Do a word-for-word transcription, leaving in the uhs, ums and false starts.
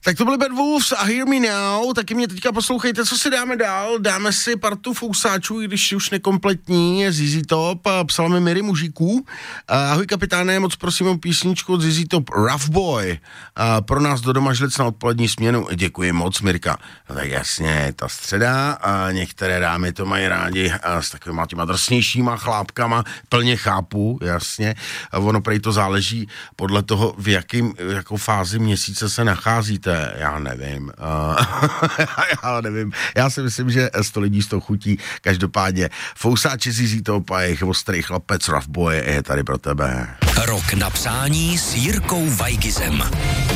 Tak to byly Bad Wolves a Hear Me Now, taky mě teďka poslouchejte, co si dáme dál, dáme si partu fousáčů, i když už nekompletní, je Z Z Top, psala mi Miri Mužíků. Ahoj kapitáne, moc prosím o písničku od Z Z Top Rough Boy, pro nás do Domažlic na odpolední směnu. Děkuji moc, Mirka. No tak jasně, ta středa, a některé dámy to mají rádi a s takovýma těma drsnějšíma chlápkama, plně chápu, jasně. A ono prej to záleží podle toho, v jakým, jakou fázi měsíce se nacházíte. Já nevím. já nevím. Já si myslím, že sto lidí s tou chutí. Každopádně fousáči Z Z Top a jejich ostrý chlapec Rough Boy je tady pro tebe. Rok na přání s Jirkou Weigizem.